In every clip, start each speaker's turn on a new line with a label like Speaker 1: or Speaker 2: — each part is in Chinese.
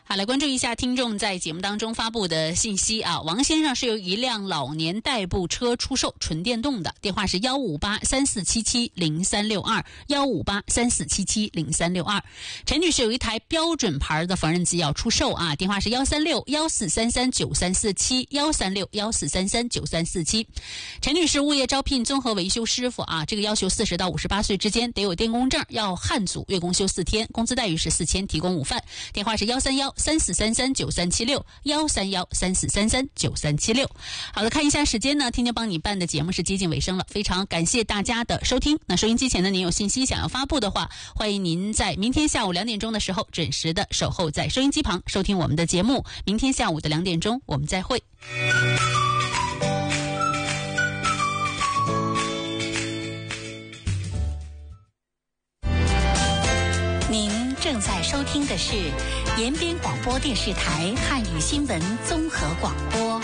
Speaker 1: 好，来关注一下听众在节目当中发布的信息啊。王先生是有一辆老年代步车出售，纯电动的，电话是15834770362，15834770362。陈女士有一台标准牌的缝纫机要出售啊，电话是13614339347，13614339347。陈女士物业招聘综合维修师傅啊，这个要求40到58岁之间，得有电工证，要汉族，月工休4天，工资待遇是4000，提供午饭。电话是13134339376，13134339376。好的，看一下时间呢，听天帮你办的节目是接近尾声了，非常感谢大家的收听。那收音机前的您有信息想要发布的话，欢迎您在明天下午2点钟的时候准时的守候在收音机旁收听我们的节目。明天下午的2点钟我们再会。
Speaker 2: 正在收听的是延边广播电视台汉语新闻综合广播。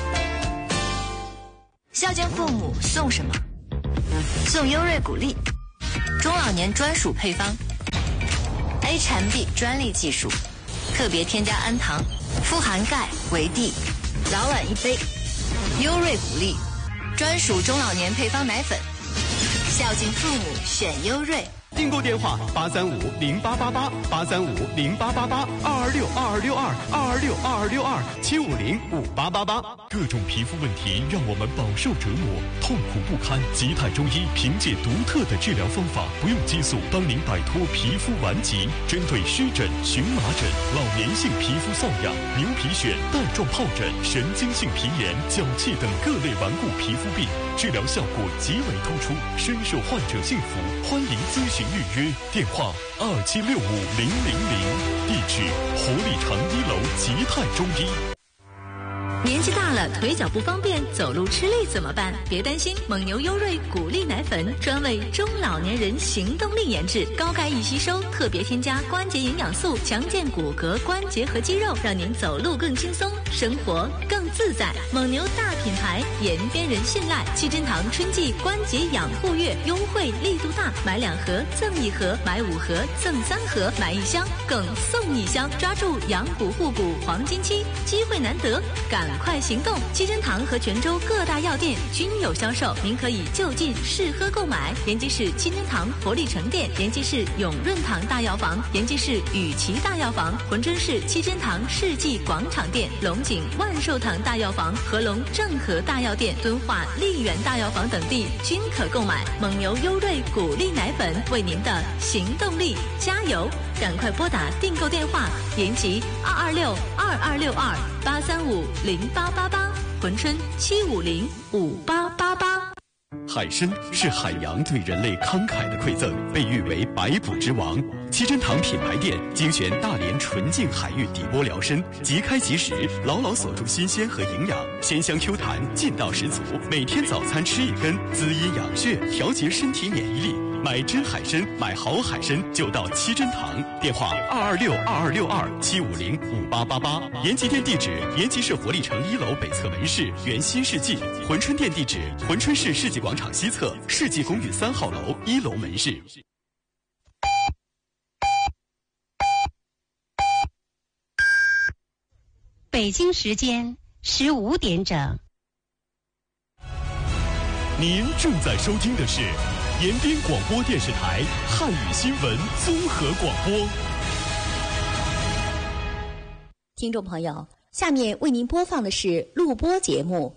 Speaker 3: 孝敬父母送什么？送优瑞谷粒，中老年专属配方 ，A 产 B 专利技术，特别添加氨糖，富含钙、维 D， 早晚一杯。优瑞谷粒，专属中老年配方奶粉，孝敬父母选优瑞。
Speaker 4: 订购电话835-08888，835-08888，226-262，226-262，750-5888。各种皮肤问题让我们饱受折磨，痛苦不堪。吉泰中医凭借独特的治疗方法，不用激素，帮您摆脱皮肤顽疾。针对湿疹、荨麻疹、老年性皮肤瘙痒、牛皮癣、带状疱疹、神经性皮炎、脚气等各类顽固皮肤病，治疗效果极为突出，深受患者信服。欢迎咨询预约，电话2765-000，地址活力城1楼吉泰中医。
Speaker 5: 年纪大了，腿脚不方便，走路吃力怎么办？别担心，蒙牛优瑞谷粒奶粉专为中老年人行动力研制，高钙易吸收，特别添加关节营养素，强健骨骼、关节和肌肉，让您走路更轻松，生活更自在。蒙牛大品牌，延边人信赖。七珍堂春季关节养护月优惠力度大，买2盒赠1盒，买5盒赠3盒，买1箱更送1箱，抓住养骨护骨黄金期，机会难得，赶快行动！七珍堂和泉州各大药店均有销售，您可以就近试喝购买。延吉市七珍堂活力城店，延吉市永润堂大药房，延吉市雨琦大药房，珲春市七珍堂世纪广场店，龙井万寿堂大药房，合龙正和大药店，敦化丽园大药房等地均可购买。蒙牛优瑞谷粒奶粉，为您的行动力加油！赶快拨打订购电话：延吉226-2262-835-0888，珲春750-5888。
Speaker 4: 海参是海洋对人类慷慨的馈赠，被誉为百补之王。七珍堂品牌店精选大连纯净海域底波疗参，即开即食，牢牢锁住新鲜和营养，鲜香 Q 弹，劲道十足。每天早餐吃1根，滋阴养血，调节身体免疫力。买真海参，买好海参就到七珍堂。电话226-2262-750-5888。延吉店地址：延吉市活力城1楼北侧门市原新世纪。珲春店地址：珲春市世纪广场西侧世纪公寓3号楼1楼门市。
Speaker 2: 北京时间15点整。
Speaker 4: 您正在收听的是延边广播电视台汉语新闻综合广播。
Speaker 6: 听众朋友，下面为您播放的是录播节目。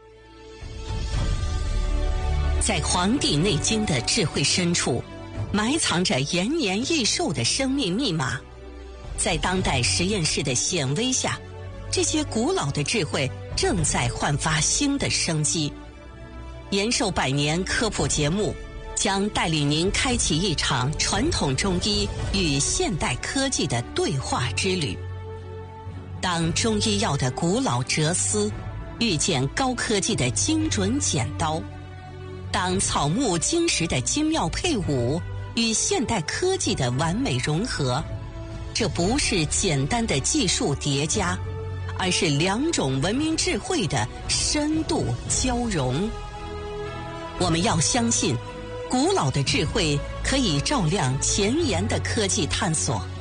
Speaker 2: 在《黄帝内经》的智慧深处，埋藏着延年益寿的生命密码。在当代实验室的显微下，这些古老的智慧正在焕发新的生机。延寿100年科普节目将带领您开启一场传统中医与现代科技的对话之旅。当中医药的古老哲思遇见高科技的精准剪刀，当草木金石的精妙配伍与现代科技的完美融合，这不是简单的技术叠加，而是2种文明智慧的深度交融。我们要相信，古老的智慧可以照亮前沿的科技探索。